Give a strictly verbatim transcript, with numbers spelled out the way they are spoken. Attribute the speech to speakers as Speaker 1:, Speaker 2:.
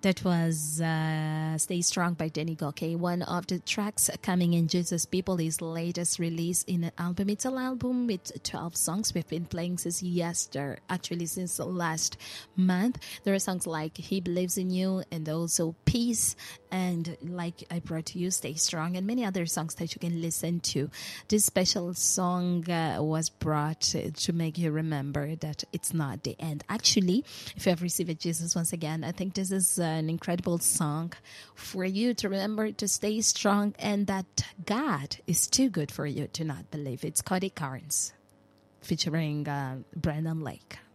Speaker 1: That was uh, Stay Strong by Danny Gokey, one of the tracks coming in Jesus People, his latest release in an album. It's an album with twelve songs we've been playing since yesterday, actually since last month. There are songs like He Believes in You and also Peace, and like I brought to you, Stay Strong, and many other songs that you can listen to. This special song uh, was brought to make you remember that it's not the end. Actually, if you have received Jesus once again, I think this is uh, an incredible song for you to remember to stay strong and that God is too good for you to not believe. It's Cody Carnes featuring uh, Brandon Lake.